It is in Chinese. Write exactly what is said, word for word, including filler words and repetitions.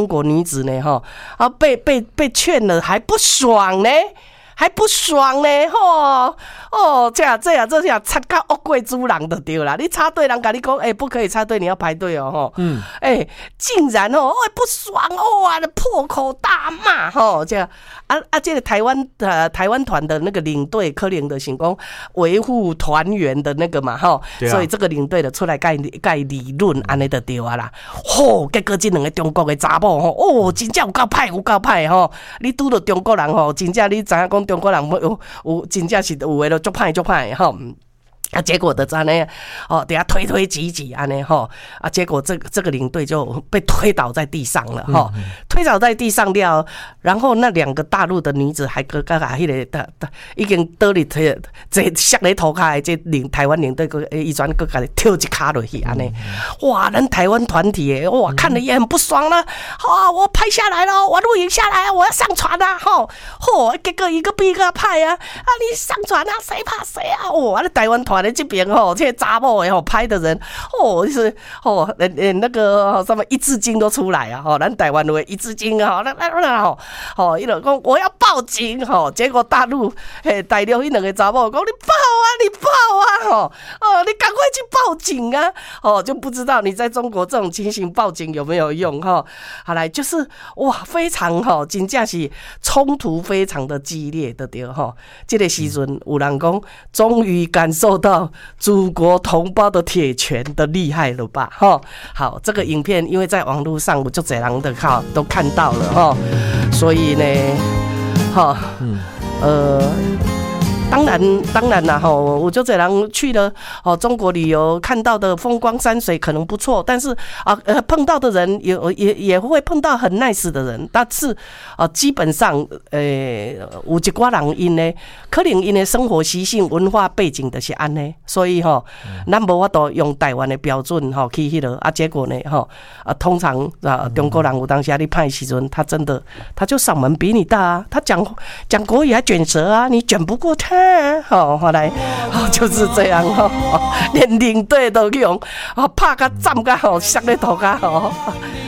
中国女子呢，哈，啊被被被劝了还不爽呢。还不爽呢，吼哦，这样这样这样插到恶鬼主人就对了。你插队人跟你讲，哎、欸，不可以插队，你要排队哦，吼，嗯，哎、欸，竟然哦，哎、欸、不爽哦啊，破口大骂，吼，这样啊啊，这个台湾呃台湾团的那个领队可能的是讲维护团员的那个嘛，吼、啊，所以这个领队的出来盖盖理论，安尼就对啊啦。吼，结果这两个中国的查某吼，哦，真正有够歹，有够歹吼，你拄到中国人吼，真正你知影讲。中国人有有真正是有诶咯，足歹足歹吼。啊，结果的在呢，哦，等下推推挤挤安尼吼，啊，结果这个这个领队就被推倒在地上了哈、嗯嗯，推倒在地上了，然后那两个大陆的女子还个个个迄个的的已经倒里推这摔咧涂骹，这领台湾领队个伊转个个跳一骹落去安尼，哇，咱台湾团体诶，哇，看了也很不爽了，啊，我拍下来了，我录影下来，我要上传啊，吼，吼，结果一个比一个派啊，啊，你上传啊，谁怕谁啊，哇，那台湾团。这边吼，这些查某的吼拍的人哦，是哦，连连那个什么一字经都出来啊！吼，咱台湾的一字经啊，那那那吼，吼，伊就讲我要报警吼，结果大陆嘿大陆迄两个查某讲你报啊，你报啊，吼，哦，你赶快去报警啊！哦，就不知道你在中国这种情形报警有没有用哈？好来，就是哇，非常哈，真正是冲突非常的激烈的对哈。这个时阵有人讲，终于感受到。祖国同胞的铁拳的厉害了吧？哈，好，这个影片因为在网络上，我就这样的哈都看到了哈，所以呢，哈，呃。当然，当然啦，哈，我就这样去了哦，中国旅游看到的风光山水可能不错，但是啊，呃，碰到的人也也也会碰到很 nice 的人，但是啊，基本上，呃，有一寡人因呢，可能因的生活习性、文化背景就是安尼，所以哈，咱无法度用台湾的标准哈去迄个啊，结果呢，哈啊，通常啊，中国人有当时你派时阵，他真的他就嗓门比你大啊，他讲讲国语还卷舌啊，你卷不过他。好，后来哦就是这样哦，连领队都用哦，拍个站个好，摔咧头个好。